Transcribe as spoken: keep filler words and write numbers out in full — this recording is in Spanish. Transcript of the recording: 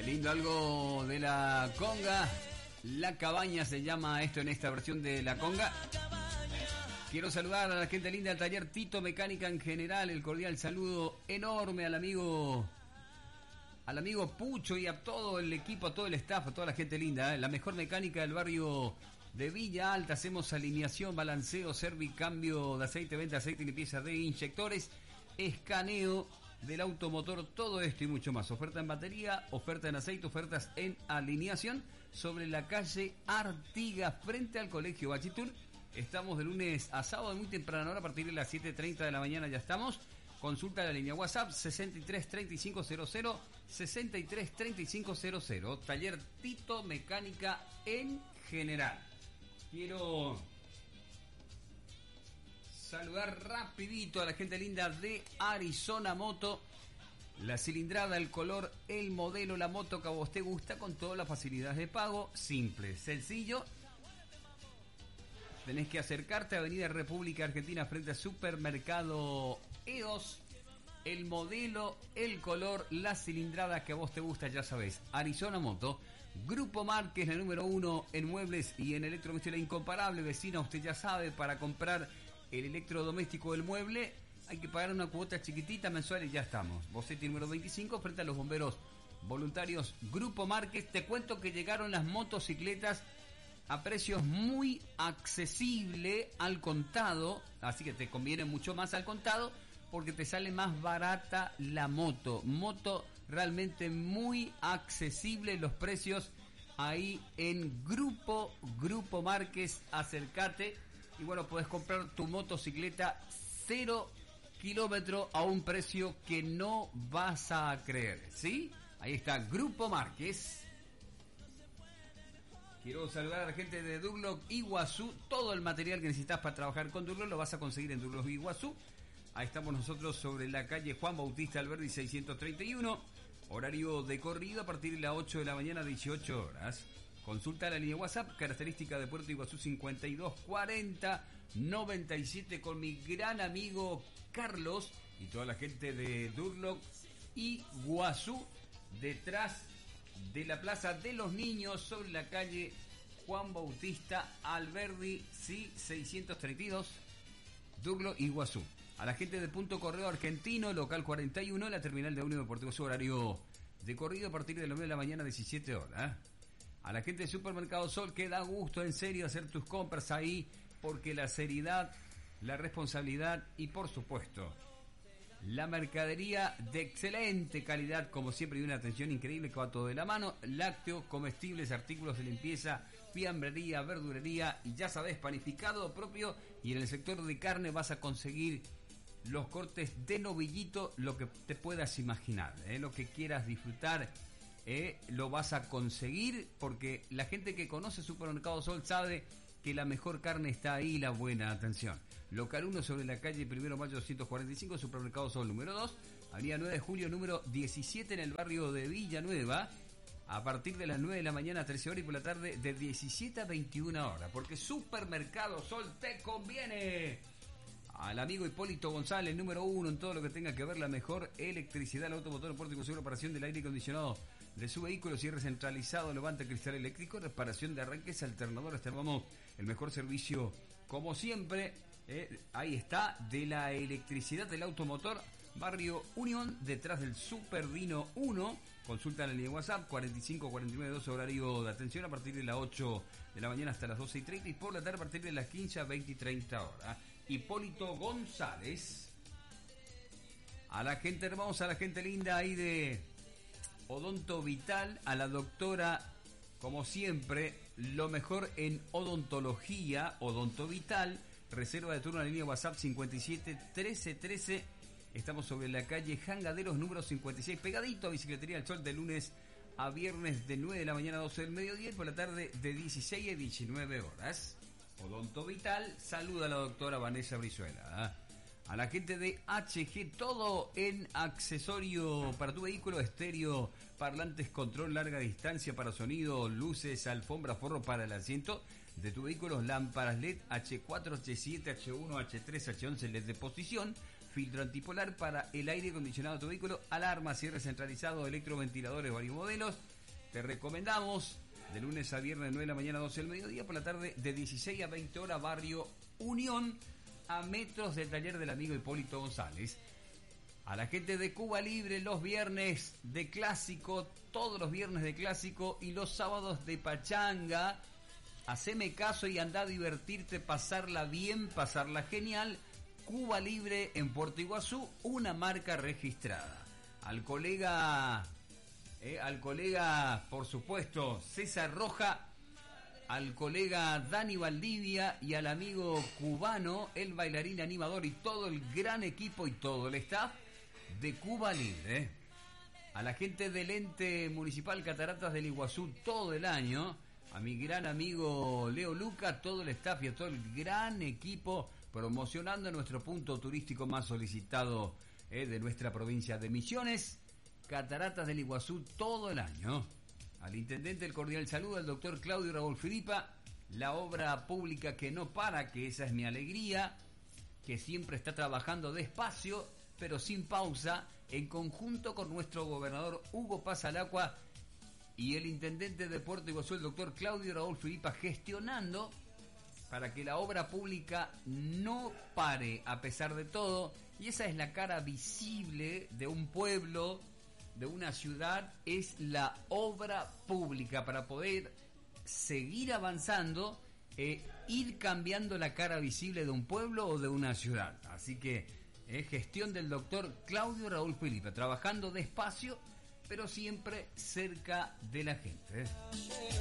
Lindo algo de la conga. La cabaña se llama esto en esta versión de la conga. Quiero saludar a la gente linda del taller Tito Mecánica en general. El cordial saludo enorme al amigo al amigo Pucho y a todo el equipo, a todo el staff, a toda la gente linda, ¿eh? La mejor mecánica del barrio de Villa Alta. Hacemos alineación, balanceo, servicambio de aceite, venta de aceite y limpieza de inyectores, escaneo del automotor, todo esto y mucho más. Oferta en batería, oferta en aceite, ofertas en alineación sobre la calle Artigas frente al colegio Bachitur. Estamos de lunes a sábado muy temprano, ahora a partir de las siete treinta de la mañana ya estamos. Consulta la línea WhatsApp sesenta y tres treinta y cinco cero cero, sesenta y tres treinta y cinco cero cero. Taller Tito Mecánica en general. Quiero saludar rapidito a la gente linda de Arizona Moto. La cilindrada, el color, el modelo, la moto que a vos te gusta con todas las facilidades de pago. Simple, sencillo. Tenés que acercarte a Avenida República Argentina frente a Supermercado E O S. El modelo, el color, la cilindrada que a vos te gusta, ya sabés. Arizona Moto. Grupo Márquez, la número uno en muebles y en electrodomésticos, la incomparable vecina. Usted ya sabe, para comprar el electrodoméstico del mueble hay que pagar una cuota chiquitita mensual y ya estamos. Bocete número veinticinco frente a los bomberos voluntarios Grupo Márquez. Te cuento que llegaron las motocicletas a precios muy accesibles al contado, así que te conviene mucho más al contado porque te sale más barata la moto. Moto realmente muy accesible los precios ahí en Grupo Grupo Márquez. Acércate y bueno, puedes comprar tu motocicleta cero kilómetros a un precio que no vas a creer, ¿sí? Ahí está Grupo Márquez. Quiero saludar a la gente de Durlock Iguazú. Todo el material que necesitas para trabajar con Durlock lo vas a conseguir en Durlock Iguazú. Ahí estamos nosotros sobre la calle Juan Bautista Alberdi seiscientos treinta y uno. Horario de corrido a partir de las ocho de la mañana, dieciocho horas. Consulta la línea WhatsApp, característica de Puerto Iguazú cincuenta y dos cuarenta noventa y siete con mi gran amigo Carlos y toda la gente de Durlock Iguazú detrás de la Plaza de los Niños sobre la calle Juan Bautista Alberdi, sí, seiscientos treinta y dos, Durlock Iguazú. A la gente de Punto Correo Argentino, local cuarenta y uno, la terminal de Unión Deportivo, su horario de corrido a partir de las nueve de la mañana, diecisiete horas. A la gente de Supermercado Sol, que da gusto en serio hacer tus compras ahí, porque la seriedad, la responsabilidad y por supuesto la mercadería de excelente calidad, como siempre, y una atención increíble que va todo de la mano. Lácteos, comestibles, artículos de limpieza, fiambrería, verdurería y ya sabes, panificado propio. Y en el sector de carne vas a conseguir los cortes de novillito, lo que te puedas imaginar, ¿eh? Lo que quieras disfrutar, ¿eh? Lo vas a conseguir, porque la gente que conoce Supermercado Sol sabe que la mejor carne está ahí, la buena atención. Local uno sobre la calle Primero Mayo doscientos cuarenta y cinco, Supermercado Sol número dos, avenida nueve de julio número diecisiete en el barrio de Villanueva, a partir de las nueve de la mañana, trece horas, y por la tarde de diecisiete a veintiuna horas, porque Supermercado Sol te conviene. Al amigo Hipólito González, número uno en todo lo que tenga que ver la mejor electricidad, el automotor, puerto y seguro, reparación del aire acondicionado de su vehículo, cierre centralizado, levante cristal eléctrico, reparación de arranques, alternadores, termamos, el mejor servicio como siempre, eh, ahí está, de la electricidad del automotor, barrio Unión, detrás del Superdino uno. Consulta en la línea WhatsApp cuarenta y cinco cuarenta y nueve doce, horario de atención a partir de las ocho de la mañana hasta las doce y treinta, y por la tarde a partir de las quince a veinte y treinta horas. Hipólito González. A la gente hermosa, a la gente linda ahí de Odonto Vital, a la doctora, como siempre, lo mejor en odontología, Odonto Vital. Reserva de turno en la línea WhatsApp cincuenta y siete trece trece. Estamos sobre la calle Jangaderos número cincuenta y seis, pegadito a Bicicletería del Sol, de lunes a viernes de nueve de la mañana a doce del mediodía, y por la tarde de dieciséis a diecinueve horas. Odonto Vital, saluda a la doctora Vanessa Brizuela. A la gente de H G, todo en accesorio para tu vehículo, estéreo, parlantes, control larga distancia para sonido, luces, alfombra, forro para el asiento de tu vehículo, lámparas L E D, H cuatro, H siete, H uno, H tres, H once, L E D de posición, filtro antipolar para el aire acondicionado de tu vehículo, alarma, cierre centralizado, electroventiladores, varios modelos. te recomendamos de lunes a viernes, nueve de la mañana, doce del mediodía, por la tarde de dieciséis a veinte horas, barrio Unión, a metros del taller del amigo Hipólito González. A la gente de Cuba Libre, los viernes de clásico, todos los viernes de clásico y los sábados de pachanga. Haceme caso y anda a divertirte, pasarla bien, pasarla genial. Cuba Libre en Puerto Iguazú, una marca registrada. Al colega, eh, al colega, por supuesto, César Roja, al colega Dani Valdivia y al amigo cubano, el bailarín animador y todo el gran equipo y todo el staff de Cuba Libre. A la gente del ente municipal Cataratas del Iguazú todo el año, a mi gran amigo Leo Luca, todo el staff y a todo el gran equipo promocionando nuestro punto turístico más solicitado eh, de nuestra provincia de Misiones, Cataratas del Iguazú todo el año. Al intendente el cordial saludo, al doctor Claudio Raúl Filipa, la obra pública que no para, que esa es mi alegría, que siempre está trabajando despacio, pero sin pausa, en conjunto con nuestro gobernador Hugo Pasalacua y el intendente de Puerto Iguazú, el doctor Claudio Raúl Filipa, gestionando para que la obra pública no pare a pesar de todo. Y esa es la cara visible de un pueblo, de una ciudad, es la obra pública para poder seguir avanzando, eh, ir cambiando la cara visible de un pueblo o de una ciudad. Así que eh, gestión del doctor Claudio Raúl Filipa, trabajando despacio, pero siempre cerca de la gente.